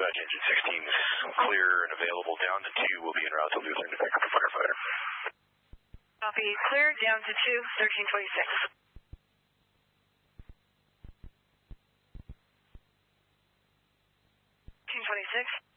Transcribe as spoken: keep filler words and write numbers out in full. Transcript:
dispatch, engine sixteen is clear and available. Down to two will be en route to Lutheran to pick up a firefighter. Copy, clear, down to two, thirteen twenty-six. thirteen twenty-six.